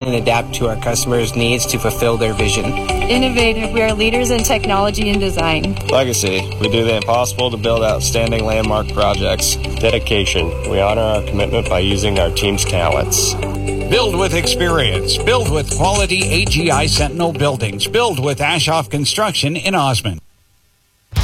and adapt to our customers' needs to fulfill their vision. Innovative, we are leaders in technology and design. Legacy, we do the impossible to build outstanding landmark projects. Dedication, we honor our commitment by using our team's talents. Build with experience. Build with quality AGI Sentinel buildings. Build with Ashoff Construction in Osmond.